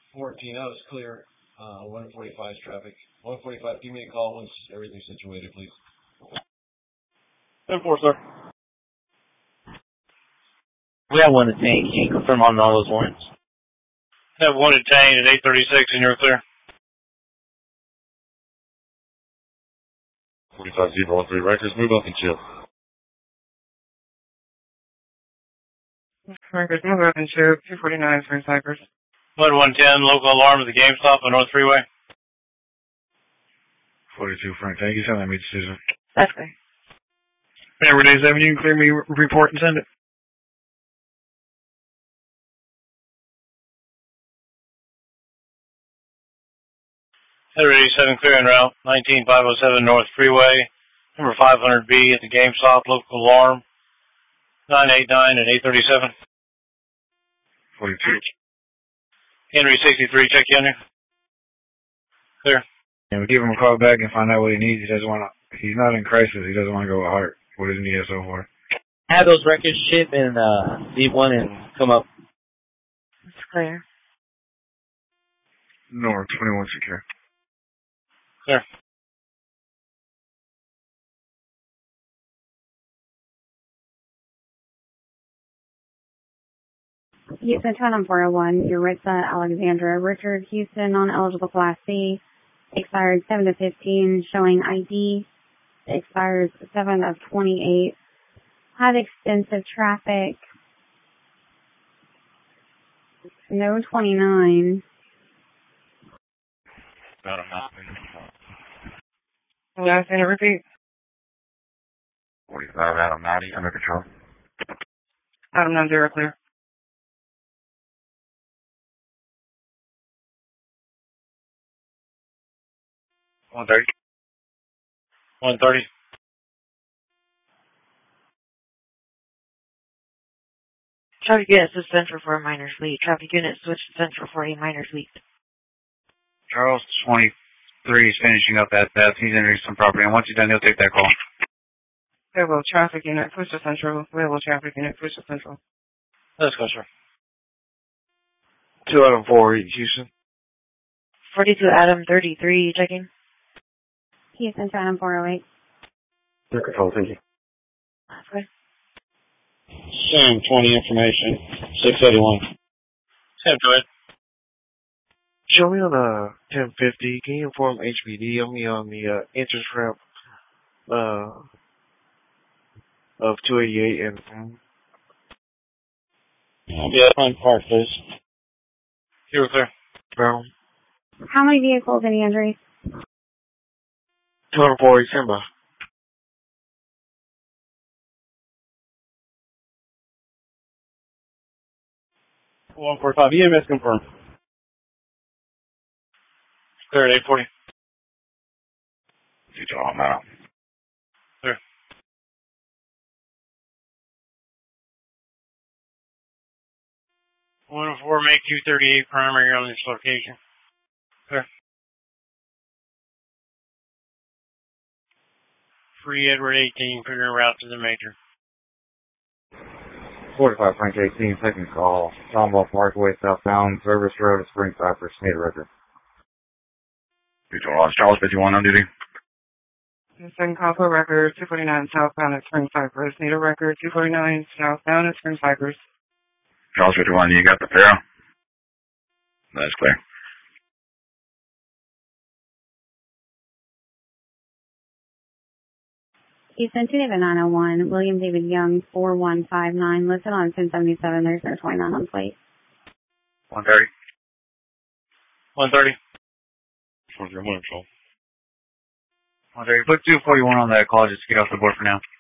14 out is clear. 145 is traffic. 145, give me a call once everything's situated, please. 10-4, sir. We have one detained. Can you confirm on all those warrants? Have one detained at 836 and you're clear. 45-013 records, move up and chill. Records, move up and chill. 249 Spring Cypress. 110, local alarm at the GameStop on North Freeway. 42 Frank, thank you. Send that me decision. That's clear. Whenever it is, Evan, you can clear me report and send it. Header 87 clear en route, 19507 North Freeway, number 500B at the GameStop, local alarm, 989 and 837. 42. Henry 63, check Henry. Clear. And we give him a call back and find out what he needs. He's not in crisis. He doesn't want to go with heart. What is an ESO for? Have those records ship and D1 and come up. It's clear. North 21 secure. Clear. Houston, Tottenham 401, Yuritsa Alexandra Richard Houston, non-eligible Class C, expired 7/15, showing ID, expires 7/28, had extensive traffic, no 29. About a mile. Yeah, can you repeat? 45 Adam 90, under control. Adam 90, clear. 130. 130. Traffic unit to Central for a minor fleet. Traffic unit switch to Central for a minor fleet. Charles 23 is finishing up that theft. He's entering some property, and once he's done, he'll take that call. Available traffic unit, push to Central. Available traffic unit, push to Central. Let's go, sir. 2 Adam 4, Houston. 42 Adam 33, checking. Houston, Tottenham 408. Under control, thank you. Okay. Sam 20 information, 681. Sam, go ahead. Show me on 1050. Can you inform HPD on me on the entrance ramp of 288 and Yeah, fine, park, please. Here, clear. Brown? How many vehicles, any injuries? 240 Simba. 145. EMS confirmed. Clear at 840. You tell him out. Clear. One four, make 238 primary on this location. Clear. Free Edward 18, figuring route to the major. 45 Frank 18, second call. Commonwealth Parkway, southbound, Service Road, Spring Cypress, need a record. Charles 51 on duty. Second call for record, 249 southbound at Spring Cypress. Need a record, 249 southbound at Spring Cypress. Charles 51, you got the Pharaoh? That's clear. Houston, 2-901, William David Young, 4159, listed on 1077. There's no 29 on plate. 130. 130. 130, put 241 on that call just to get off the board for now.